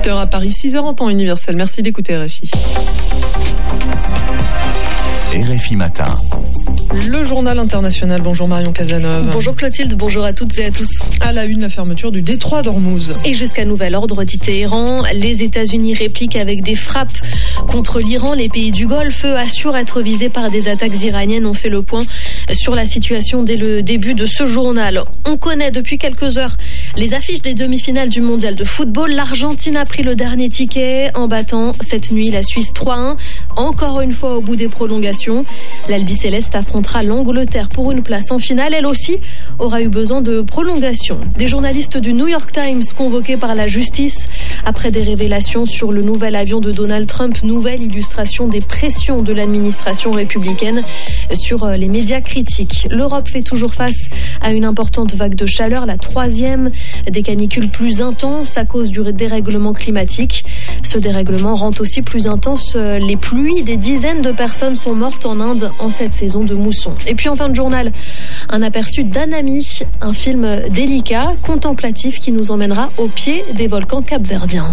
8h à Paris, 6h en temps universel. Merci d'écouter RFI. RFI Matin. Le journal international. Bonjour Marion Cazeneuve. Bonjour Clotilde, bonjour à toutes et à tous. À la une, la fermeture du détroit d'Ormuz. Et jusqu'à nouvel ordre, dit Téhéran, les États-Unis répliquent avec des frappes contre l'Iran. Les pays du Golfe assurent être visés par des attaques iraniennes. On fait le point sur la situation dès le début de ce journal. On connaît depuis quelques heures les affiches des demi-finales du mondial de football. L'Argentine a pris le dernier ticket en battant cette nuit la Suisse 3-1. Encore une fois au bout des prolongations. L'Albi-Céleste affrontera l'Angleterre pour une place en finale. Elle aussi aura eu besoin de prolongation. Des journalistes du New York Times convoqués par la justice après des révélations sur le nouvel avion de Donald Trump. Nouvelle illustration des pressions de l'administration républicaine sur les médias critiques. L'Europe fait toujours face à une importante vague de chaleur, la troisième, des canicules plus intenses à cause du dérèglement climatique. Ce dérèglement rend aussi plus intenses les pluies. Des dizaines de personnes sont mortes en Inde en cette saison de mousson. Et puis en fin de journal, un aperçu d'Anami, un film délicat, contemplatif qui nous emmènera au pied des volcans capverdiens.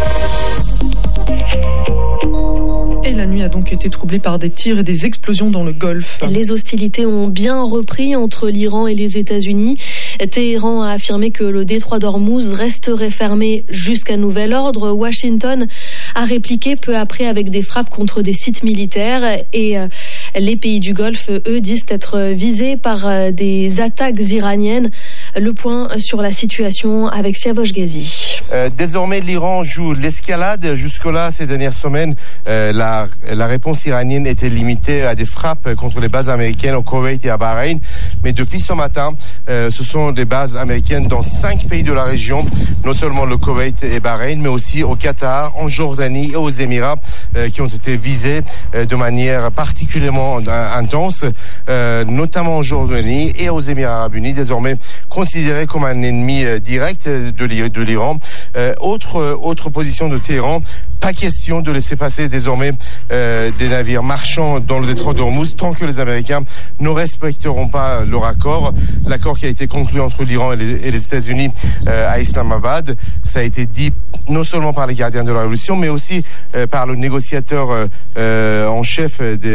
Et la nuit a donc été troublée par des tirs et des explosions dans le Golfe. Les hostilités ont bien repris entre l'Iran et les États-Unis. Téhéran a affirmé que le détroit d'Ormuz resterait fermé jusqu'à nouvel ordre. Washington a répliqué peu après avec des frappes contre des sites militaires et les pays du Golfe, eux, disent être visés par des attaques iraniennes. Le point sur la situation avec Siavosh Ghazi. Désormais, l'Iran joue l'escalade. Jusque-là, ces dernières semaines, la réponse iranienne était limitée à des frappes contre les bases américaines au Koweït et à Bahreïn. Mais depuis ce matin, ce sont des bases américaines dans 5 pays de la région, non seulement le Koweït et Bahreïn, mais aussi au Qatar, en Jordanie et aux Émirats, qui ont été visés de manière particulièrement intense, notamment en Jordanie et aux Émirats arabes unis, désormais considéré comme un ennemi direct de l'Iran. Autre position de Téhéran, pas question de laisser passer désormais des navires marchands dans le détroit d'Ormuz tant que les Américains ne respecteront pas leur accord. L'accord qui a été conclu entre l'Iran et les États-Unis à Islamabad, ça a été dit non seulement par les gardiens de la révolution, mais aussi par le négociateur en chef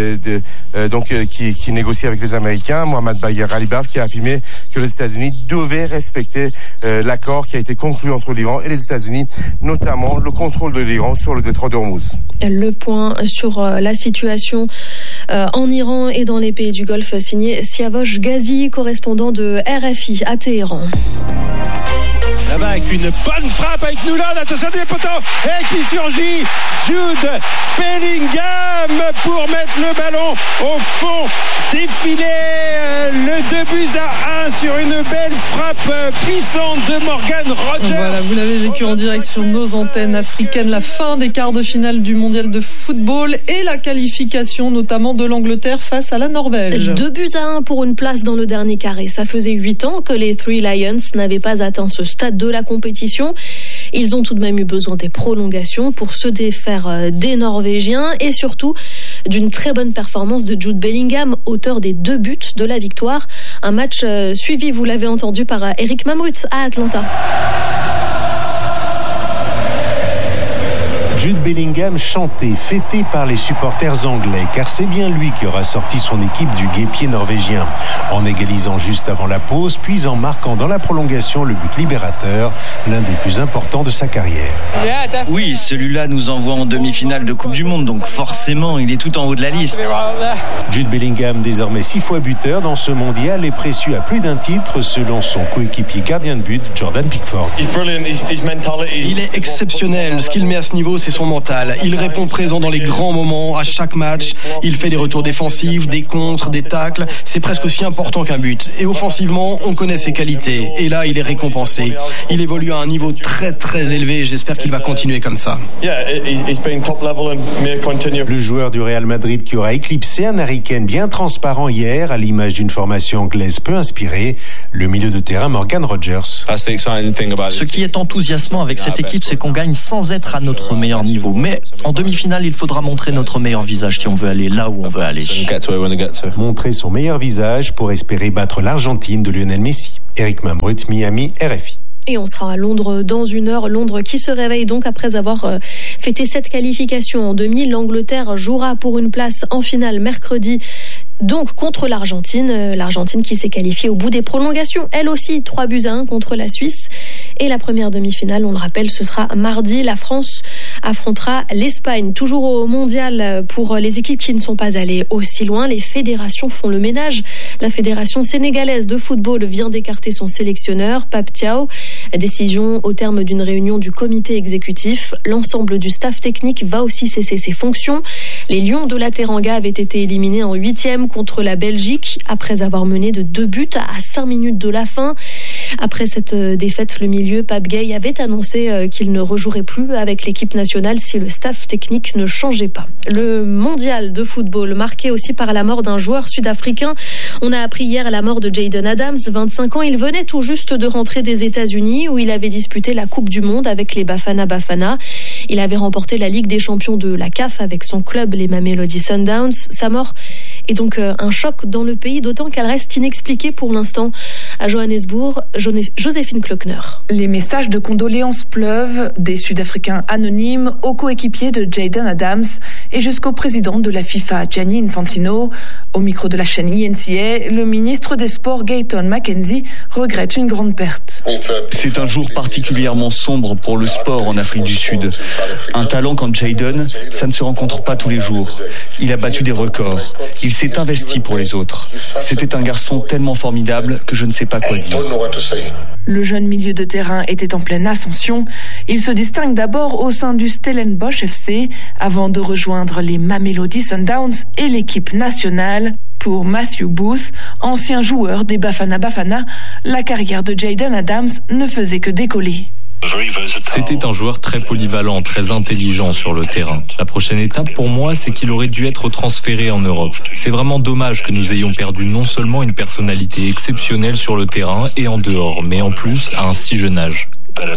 qui négocie avec les Américains, Mohammad Bagher Ghalibaf, qui a affirmé que les États-Unis devaient respecter l'accord qui a été conclu entre l'Iran et les États-Unis, notamment le contrôle de l'Iran sur le détroit d'Ormuz. Le point sur la situation en Iran et dans les pays du Golfe, signé Siavosh Ghazi, correspondant de RFI à Téhéran. Là-bas avec une bonne frappe avec Noulad, attention des poteaux, et qui surgit Jude Bellingham pour mettre le ballon au fond des filets, le 2-1 sur une belle frappe puissante de Morgan Rogers. Voilà, vous l'avez vécu en direct sur nos antennes africaines, la fin des quarts de finale du mondial de football et la qualification notamment de l'Angleterre face à la Norvège. 2-1 pour une place dans le dernier carré. Ça faisait 8 ans que les Three Lions n'avaient pas atteint ce stade de la compétition. Ils ont tout de même eu besoin des prolongations pour se défaire des Norvégiens et surtout d'une très bonne performance de Jude Bellingham, auteur des 2 buts de la victoire. Un match suivi, vous l'avez entendu, par Eric Mamrut à Atlanta. Jude Bellingham chanté, fêté par les supporters anglais, car c'est bien lui qui aura sorti son équipe du guêpier norvégien, en égalisant juste avant la pause, puis en marquant dans la prolongation le but libérateur, l'un des plus importants de sa carrière. Oui, celui-là nous envoie en demi-finale de Coupe du Monde, donc forcément, il est tout en haut de la liste. Jude Bellingham, désormais 6 fois buteur dans ce mondial, est précieux à plus d'un titre, selon son coéquipier gardien de but, Jordan Pickford. Il est exceptionnel. Ce qu'il met à ce niveau, c'est son mental. Il répond présent dans les grands moments, à chaque match. Il fait des retours défensifs, des contres, des tacles. C'est presque aussi important qu'un but. Et offensivement, on connaît ses qualités. Et là, il est récompensé. Il évolue à un niveau très très élevé. J'espère qu'il va continuer comme ça. Le joueur du Real Madrid qui aura éclipsé un Harry Kane bien transparent hier, à l'image d'une formation anglaise peu inspirée, le milieu de terrain Morgan Rogers. Ce qui est enthousiasmant avec cette équipe, c'est qu'on gagne sans être à notre meilleur niveau. Mais en demi-finale, il faudra montrer notre meilleur visage si on veut aller là où on veut aller. Montrer son meilleur visage pour espérer battre l'Argentine de Lionel Messi. Eric Mamrut, Miami, RFI. Et on sera à Londres dans 1 heure. Londres qui se réveille donc après avoir fêté cette qualification en demi. L'Angleterre jouera pour une place en finale mercredi. Donc contre l'Argentine. L'Argentine qui s'est qualifiée au bout des prolongations. Elle aussi, 3-1 contre la Suisse. Et la première demi-finale, on le rappelle, ce sera mardi. La France affrontera l'Espagne. Toujours au mondial pour les équipes qui ne sont pas allées aussi loin. Les fédérations font le ménage. La fédération sénégalaise de football vient d'écarter son sélectionneur, Pape Thiaw. Décision au terme d'une réunion du comité exécutif. L'ensemble du staff technique va aussi cesser ses fonctions. Les Lions de la Teranga avaient été éliminés en 8e contre la Belgique après avoir mené de 2 buts à 5 minutes de la fin. Après cette défaite, le milieu Pape Gueye avait annoncé qu'il ne rejouerait plus avec l'équipe nationale si le staff technique ne changeait pas. Le mondial de football marqué aussi par la mort d'un joueur sud-africain. On a appris hier la mort de Jayden Adams, 25 ans. Il venait tout juste de rentrer des États-Unis où il avait disputé la Coupe du Monde avec les Bafana Bafana. Il avait remporté la Ligue des champions de la CAF avec son club, les Mamelodi Sundowns. Sa mort est donc un choc dans le pays, d'autant qu'elle reste inexpliquée pour l'instant. À Johannesburg, Joséphine Klockner. Les messages de condoléances pleuvent, des Sud-Africains anonymes aux coéquipiers de Jayden Adams et jusqu'au président de la FIFA, Gianni Infantino. Au micro de la chaîne INCA, le ministre des Sports, Gayton McKenzie, regrette une grande perte. C'est un jour particulièrement sombre pour le sport en Afrique du Sud. Un talent comme Jayden, ça ne se rencontre pas tous les jours. Il a battu des records. Il s'est investi pour les autres. C'était un garçon tellement formidable que je ne sais pas quoi dire. Le jeune milieu de terrain était en pleine ascension. Il se distingue d'abord au sein du Stellenbosch FC avant de rejoindre les Mamelodi Sundowns et l'équipe nationale. Pour Matthew Booth, ancien joueur des Bafana Bafana, la carrière de Jayden Adams ne faisait que décoller. C'était un joueur très polyvalent, très intelligent sur le terrain. La prochaine étape pour moi, c'est qu'il aurait dû être transféré en Europe. C'est vraiment dommage que nous ayons perdu non seulement une personnalité exceptionnelle sur le terrain et en dehors, mais en plus à un si jeune âge.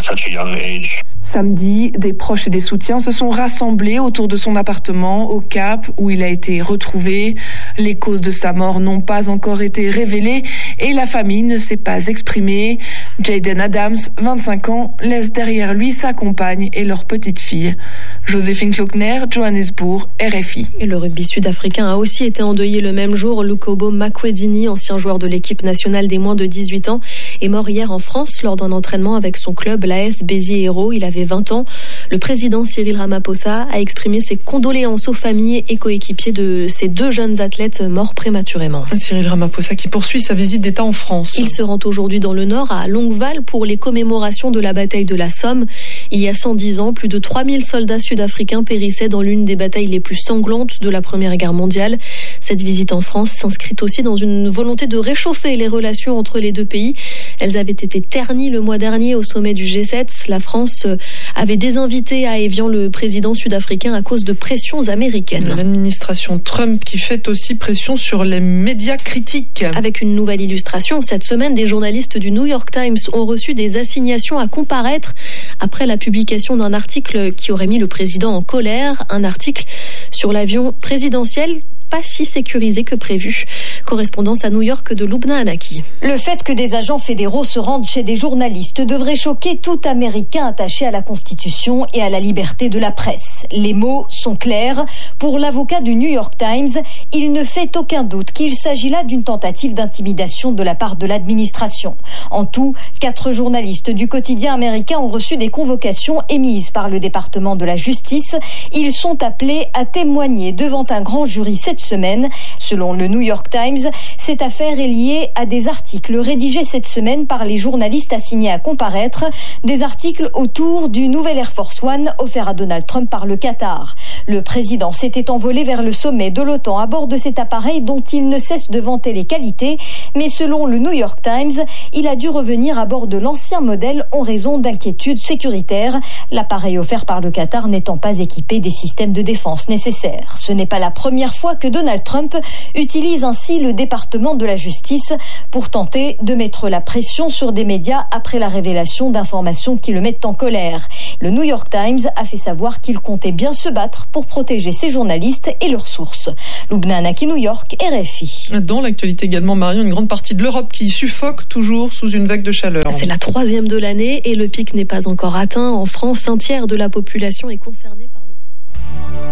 Samedi, des proches et des soutiens se sont rassemblés autour de son appartement au Cap où il a été retrouvé. Les causes de sa mort n'ont pas encore été révélées et la famille ne s'est pas exprimée. Jayden Adams, 25 ans, laisse derrière lui sa compagne et leur petite fille. Joséphine Klockner, Johannesburg, RFI. Et le rugby sud-africain a aussi été endeuillé le même jour. Lukobo Makwedini, ancien joueur de l'équipe nationale des moins de 18 ans, est mort hier en France lors d'un entraînement avec son club, l'AS Béziers Hérault. Il avait 20 ans. Le président Cyril Ramaphosa a exprimé ses condoléances aux familles et coéquipiers de ces 2 jeunes athlètes morts prématurément. Cyril Ramaphosa qui poursuit sa visite d'État en France. Il se rend aujourd'hui dans le Nord, à Longueval, pour les commémorations de la bataille de la Somme. Il y a 110 ans, plus de 3000 soldats sud-africains périssaient dans l'une des batailles les plus sanglantes de la Première Guerre mondiale. Cette visite en France s'inscrit aussi dans une volonté de réchauffer les relations entre les deux pays. Elles avaient été ternies le mois dernier au sommet du G7. La France avait désinvité à Évian le président sud-africain à cause de pressions américaines. L'administration Trump qui fait aussi pression sur les médias critiques. Avec une nouvelle illustration, cette semaine, des journalistes du New York Times ont reçu des assignations à comparaître après la publication d'un article qui aurait mis le président en colère. Un article sur l'avion présidentiel pas si sécurisé que prévu. Correspondance à New York de Lubna Anaki. Le fait que des agents fédéraux se rendent chez des journalistes devrait choquer tout Américain attaché à la Constitution et à la liberté de la presse. Les mots sont clairs. Pour l'avocat du New York Times, il ne fait aucun doute qu'il s'agit là d'une tentative d'intimidation de la part de l'administration. En tout, 4 journalistes du quotidien américain ont reçu des convocations émises par le département de la justice. Ils sont appelés à témoigner devant un grand jury cette semaine. Selon le New York Times, cette affaire est liée à des articles rédigés cette semaine par les journalistes assignés à comparaître, des articles autour du nouvel Air Force One offert à Donald Trump par le Qatar. Le président s'était envolé vers le sommet de l'OTAN à bord de cet appareil dont il ne cesse de vanter les qualités, mais selon le New York Times, il a dû revenir à bord de l'ancien modèle en raison d'inquiétudes sécuritaires, l'appareil offert par le Qatar n'étant pas équipé des systèmes de défense nécessaires. Ce n'est pas la première fois que Donald Trump utilise ainsi le département de la justice pour tenter de mettre la pression sur des médias après la révélation d'informations qui le mettent en colère. Le New York Times a fait savoir qu'il comptait bien se battre pour protéger ses journalistes et leurs sources. Lubna Anaki, New York, RFI. Dans l'actualité également, Marion, une grande partie de l'Europe qui suffoque toujours sous une vague de chaleur. C'est la 3e de l'année et le pic n'est pas encore atteint. En France, un tiers de la population est concernée par